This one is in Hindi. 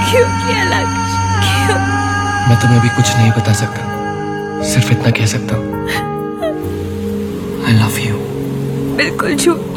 क्यों किया लक्ष्य, क्यों? मैं तुम्हें अभी कुछ नहीं बता सकता, सिर्फ इतना कह सकता हूँ, I love you। बिल्कुल झूठ।